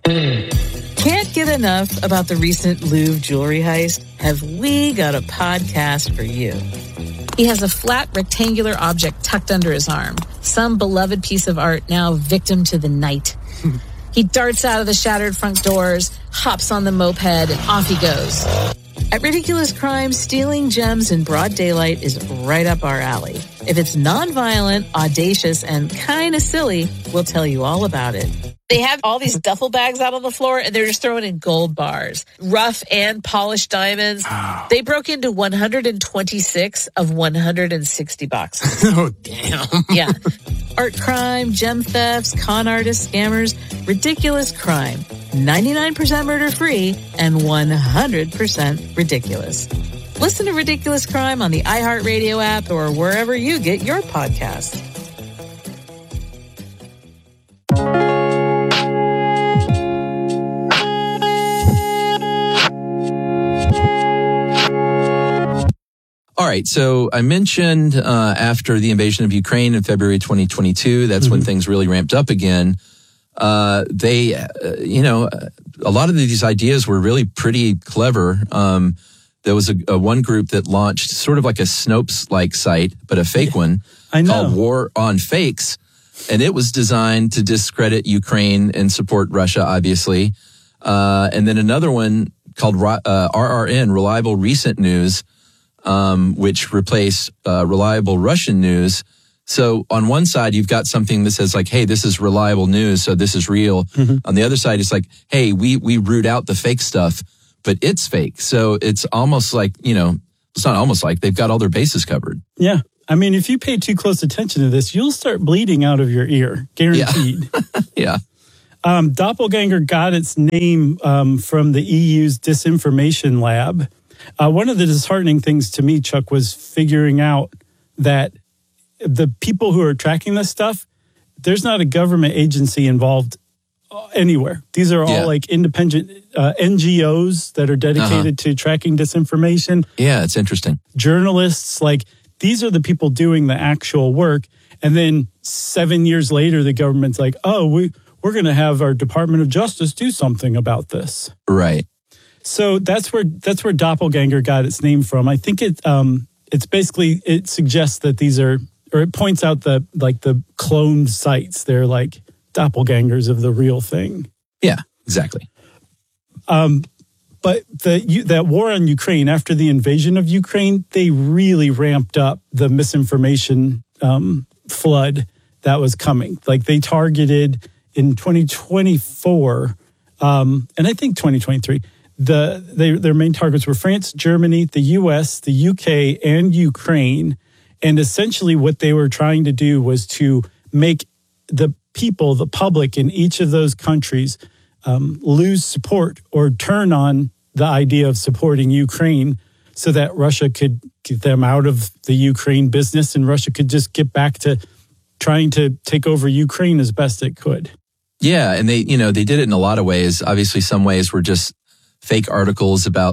Can't get enough about the recent Louvre jewelry heist? Have we got a podcast for you? He has a flat rectangular object tucked under his arm. Some beloved piece of art now victim to the night. He darts out of the shattered front doors, hops on the moped, and off he goes. At Ridiculous Crime, stealing gems in broad daylight is right up our alley. If it's nonviolent, audacious, and kind of silly, we'll tell you all about it. They have all these duffel bags out on the floor, and they're just throwing in gold bars, rough and polished diamonds. Oh. They broke into 126 of 160 boxes. Oh, damn. Yeah. Art crime, gem thefts, con artists, scammers, ridiculous crime. 99% murder-free and 100% ridiculous. Listen to Ridiculous Crime on the iHeartRadio app or wherever you get your podcasts. All right, so I mentioned after the invasion of Ukraine in February 2022, that's when things really ramped up again. A lot of these ideas were really pretty clever. There was a one group that launched sort of like a Snopes-like site, but a fake one called War on Fakes, and it was designed to discredit Ukraine and support Russia, obviously. And then another one called RRN, Reliable Recent News, which replaced Reliable Russian News. So on one side, you've got something that says like, hey, this is reliable news, so this is real. On the other side, it's like, hey, we root out the fake stuff, but it's fake. So it's almost like, it's not almost like they've got all their bases covered. Yeah. I mean, if you pay too close attention to this, you'll start bleeding out of your ear. Guaranteed. Yeah. Doppelganger got its name from the EU's disinformation lab. One of the disheartening things to me, Chuck, was figuring out that the people who are tracking this stuff, there's not a government agency involved anywhere. These are all like independent NGOs that are dedicated to tracking disinformation. Yeah, it's interesting. Journalists, like these are the people doing the actual work. And then 7 years later, the government's like, oh, we're going to have our Department of Justice do something about this. Right. So that's where Doppelganger got its name from. I think it's basically, it suggests that these are, or it points out the cloned sites. They're like doppelgangers of the real thing. Yeah, exactly. But that war on Ukraine, after the invasion of Ukraine, they really ramped up the misinformation flood that was coming. Like they targeted in 2024, and I think 2023, their main targets were France, Germany, the US, the UK, and Ukraine. And essentially what they were trying to do was to make the people, the public in each of those countries lose support or turn on the idea of supporting Ukraine so that Russia could get them out of the Ukraine business and Russia could just get back to trying to take over Ukraine as best it could. Yeah, and they did it in a lot of ways. Obviously, some ways were just fake articles about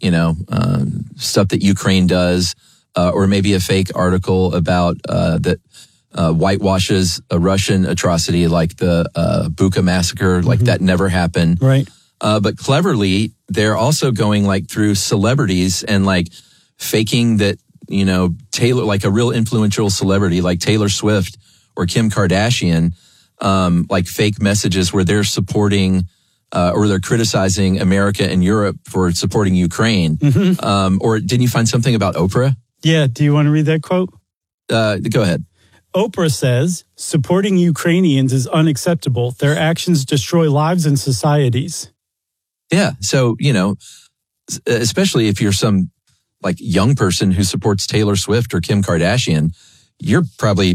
stuff that Ukraine does, or maybe a fake article about that whitewashes a Russian atrocity like the Bucha massacre, like that never happened. Right. But cleverly, they're also going like through celebrities and like faking that, Taylor, like a real influential celebrity like Taylor Swift or Kim Kardashian, like fake messages where they're supporting or they're criticizing America and Europe for supporting Ukraine. Or didn't you find something about Oprah? Yeah. Do you want to read that quote? Go ahead. Oprah says, supporting Ukrainians is unacceptable. Their actions destroy lives and societies. Yeah. So, especially if you're some like young person who supports Taylor Swift or Kim Kardashian, you're probably,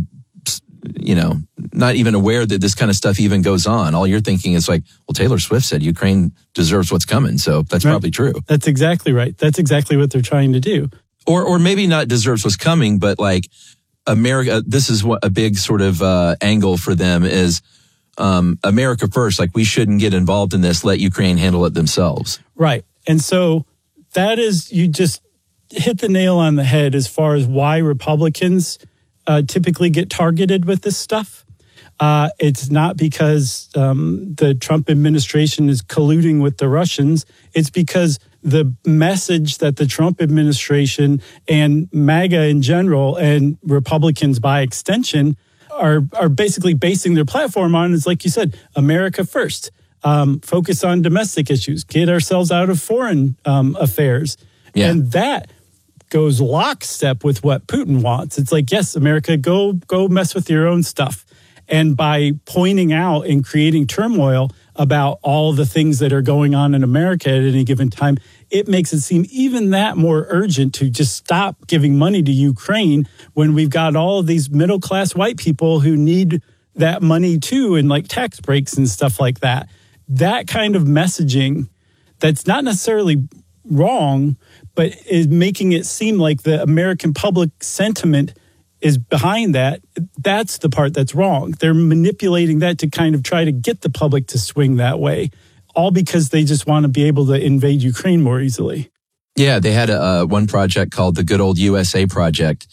not even aware that this kind of stuff even goes on. All you're thinking is like, well, Taylor Swift said Ukraine deserves what's coming. So that's probably true. That's exactly right. That's exactly what they're trying to do. Or maybe not deserves what's coming, but like America, this is what a big sort of angle for them is America first. Like we shouldn't get involved in this. Let Ukraine handle it themselves. Right. And so that is, you just hit the nail on the head as far as why Republicans typically get targeted with this stuff. It's not because the Trump administration is colluding with the Russians. It's because the message that the Trump administration and MAGA in general and Republicans by extension are basically basing their platform on is, like you said, America first. Focus on domestic issues, get ourselves out of foreign affairs. Yeah. And that goes lockstep with what Putin wants. It's like, yes, America, go mess with your own stuff. And by pointing out and creating turmoil about all the things that are going on in America at any given time, it makes it seem even that more urgent to just stop giving money to Ukraine when we've got all of these middle-class white people who need that money too, and like tax breaks and stuff like that. That kind of messaging that's not necessarily wrong, but is making it seem like the American public sentiment is behind that. That's the part that's wrong. They're manipulating that to kind of try to get the public to swing that way, all because they just want to be able to invade Ukraine more easily. Yeah, they had one project called the Good Old USA Project,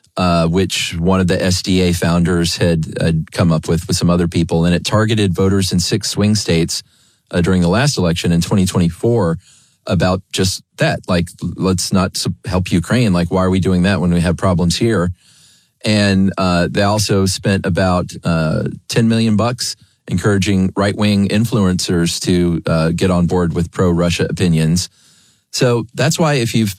which one of the SDA founders had come up with some other people, and it targeted voters in 6 swing states during the last election in 2024 about just that. Like, let's not help Ukraine. Like, why are we doing that when we have problems here? And they also spent about $10 million encouraging right-wing influencers to get on board with pro-Russia opinions. So that's why if you've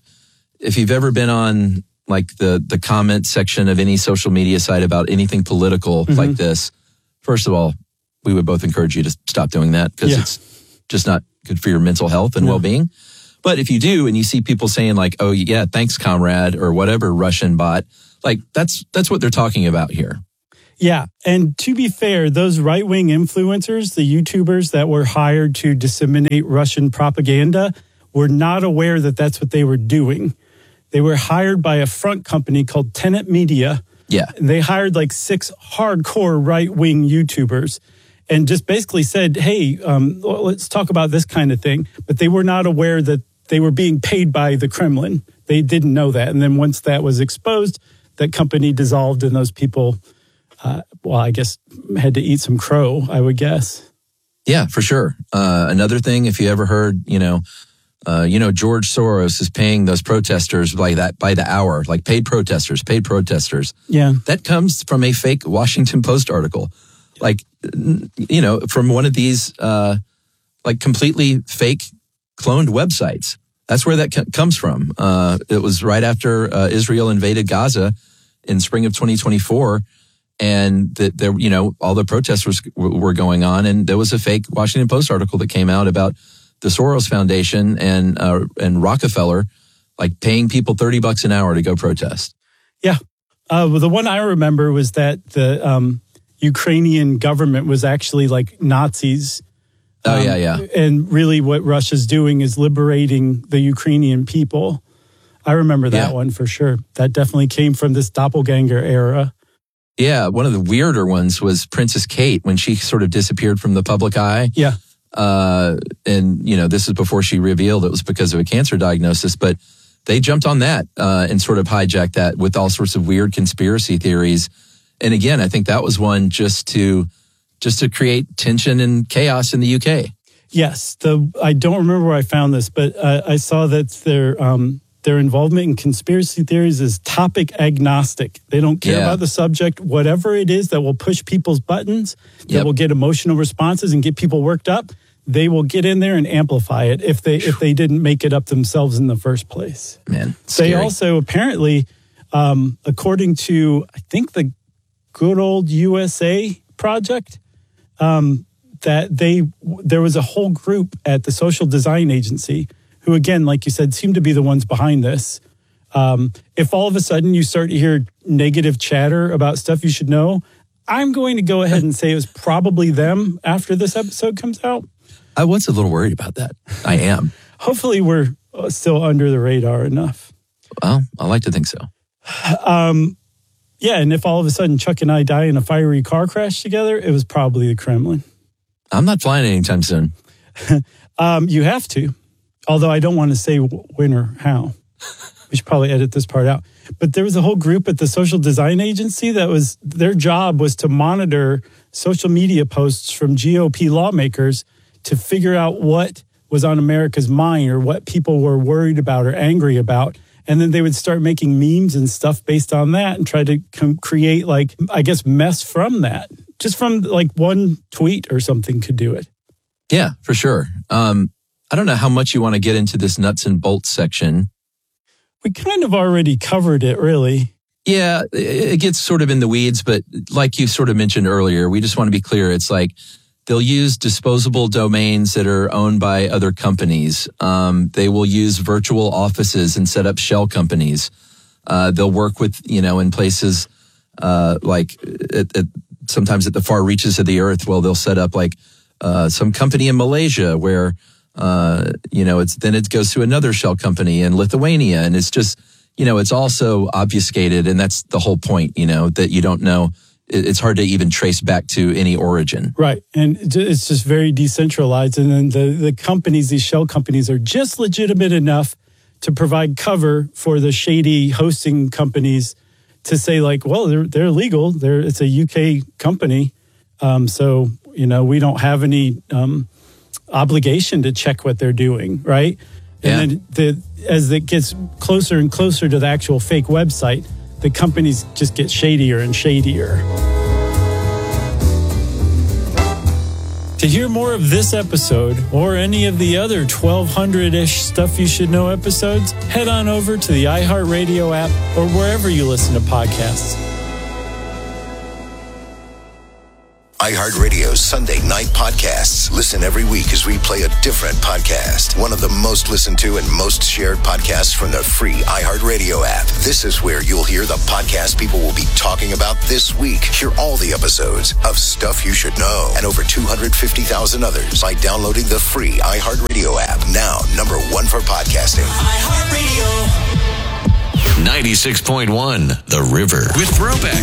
ever been on like the comment section of any social media site about anything political like this, first of all, we would both encourage you to stop doing that because it's just not good for your mental health and well-being. But if you do and you see people saying like, oh yeah, thanks comrade, or whatever Russian bot, like that's what they're talking about here. Yeah. And to be fair, those right-wing influencers, the YouTubers that were hired to disseminate Russian propaganda, were not aware that that's what they were doing. They were hired by a front company called Tenet Media. Yeah. And they hired like 6 hardcore right-wing YouTubers and just basically said, hey, let's talk about this kind of thing. But they were not aware that they were being paid by the Kremlin. They didn't know that. And then once that was exposed, that company dissolved and those people, I guess, had to eat some crow, I would guess. Yeah, for sure. Another thing, if you ever heard, George Soros is paying those protesters like that by the hour, like paid protesters. Yeah. That comes from a fake Washington Post article. Like, from one of these, completely fake cloned websites. That's where that comes from. It was right after Israel invaded Gaza in spring of 2024. And that there, all the protests were going on. And there was a fake Washington Post article that came out about the Soros Foundation and Rockefeller, like paying people $30 an hour to go protest. Yeah. Well, the one I remember was that the Ukrainian government was actually like Nazis. Yeah. And really what Russia's doing is liberating the Ukrainian people. I remember that one for sure. That definitely came from this doppelganger era. Yeah, one of the weirder ones was Princess Kate when she sort of disappeared from the public eye. Yeah. And, this is before she revealed it was because of a cancer diagnosis, but they jumped on that and sort of hijacked that with all sorts of weird conspiracy theories. And again, I think that was one just to create tension and chaos in the UK. Yes. I don't remember where I found this, but I saw that their involvement in conspiracy theories is topic agnostic. They don't care about the subject. Whatever it is that will push people's buttons, that will get emotional responses and get people worked up, they will get in there and amplify it if they didn't make it up themselves in the first place. Man, scary. They also apparently, according to, I think, the Good Old USA Project, that there was a whole group at the Social Design Agency who, again, like you said, seem to be the ones behind this. If all of a sudden you start to hear negative chatter about stuff you should know, I'm going to go ahead and say it was probably them after this episode comes out. I was a little worried about that. I am. Hopefully we're still under the radar enough. Well, I like to think so. Yeah, and if all of a sudden Chuck and I die in a fiery car crash together, it was probably the Kremlin. I'm not flying anytime soon. You have to. Although I don't want to say when or how. We should probably edit this part out. But there was a whole group at the Social Design Agency that was, their job was to monitor social media posts from GOP lawmakers to figure out what was on America's mind or what people were worried about or angry about. And then they would start making memes and stuff based on that and try to create, like, I guess, mess from that. Just from like one tweet or something could do it. Yeah, for sure. I don't know how much you want to get into this nuts and bolts section. We kind of already covered it, really. Yeah, it gets sort of in the weeds, but like you sort of mentioned earlier, we just want to be clear. It's like they'll use disposable domains that are owned by other companies. They will use virtual offices and set up shell companies. They'll work with, in places like sometimes at the far reaches of the earth. Well, they'll set up like some company in Malaysia where, then it goes to another shell company in Lithuania. And it's just, it's also obfuscated. And that's the whole point, that you don't know. It's hard to even trace back to any origin. Right. And it's just very decentralized. And then the companies, these shell companies, are just legitimate enough to provide cover for the shady hosting companies to say, like, well, they're legal. It's a UK company. So, we don't have any obligation to check what they're doing. Right. And then as it gets closer and closer to the actual fake website, the companies just get shadier and shadier. To hear more of this episode or any of the other 1,200-ish Stuff You Should Know episodes, head on over to the iHeartRadio app or wherever you listen to podcasts. iHeartRadio's Sunday night podcasts. Listen every week as we play a different podcast. One of the most listened to and most shared podcasts from the free iHeartRadio app. This is where you'll hear the podcast people will be talking about this week. Hear all the episodes of Stuff You Should Know and over 250,000 others by downloading the free iHeartRadio app. Now, number one for podcasting. iHeartRadio. 96.1 The River with Throwback.